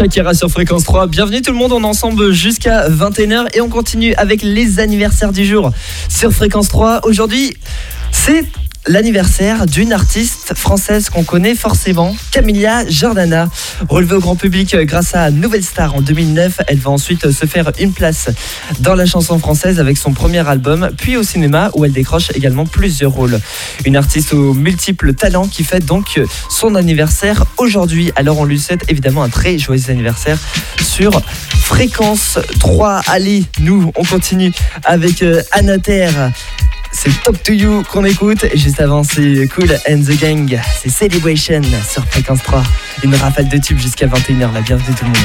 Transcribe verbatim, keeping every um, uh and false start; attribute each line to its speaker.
Speaker 1: Shakira sur Fréquence trois. Bienvenue tout le monde, on est ensemble jusqu'à vingt et une heures et on continue avec les anniversaires du jour sur Fréquence trois. Aujourd'hui, c'est l'anniversaire d'une artiste française qu'on connaît forcément, Camilla Jordana. Relevée au grand public grâce à Nouvelle Star en deux mille neuf, elle va ensuite se faire une place dans la chanson française avec son premier album, puis au cinéma où elle décroche également plusieurs rôles. Une artiste aux multiples talents qui fête donc son anniversaire aujourd'hui. Alors on lui souhaite évidemment un très joyeux anniversaire sur Fréquence trois. Allez, nous on continue avec euh, Anna Terre. C'est Talk to You qu'on écoute. Et juste avant, c'est Kool and the Gang. C'est Celebration sur Fréquence trois. Une rafale de tubes jusqu'à vingt et une heures. La bienvenue tout le monde.